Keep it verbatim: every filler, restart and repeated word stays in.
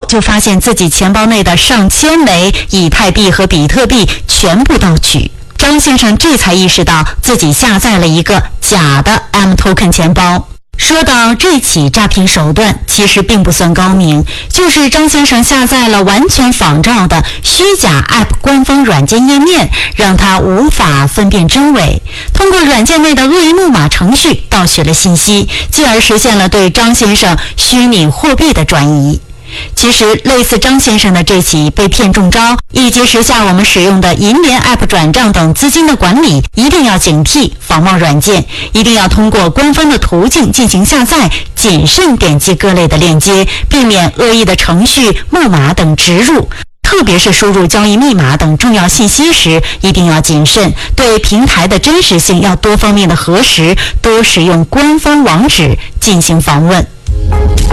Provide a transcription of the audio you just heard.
就发现自己钱包内的上千枚以太币和比特币全部盗取。张先生这才意识到自己下载了一个假的 M Token 钱包。说到这起诈骗手段，其实并不算高明，就是张先生下载了完全仿照的虚假 App 官方软件页面，让他无法分辨真伪，通过软件内的恶意木马程序盗取了信息，进而实现了对张先生虚拟货币的转移。其实类似张先生的这起被骗中招，以及时下我们使用的银联 App 转账等资金的管理，一定要警惕仿冒软件，一定要通过官方的途径进行下载，谨慎点击各类的链接，避免恶意的程序、木马等植入。特别是输入交易密码等重要信息时，一定要谨慎，对平台的真实性要多方面的核实，多使用官方网址进行访问。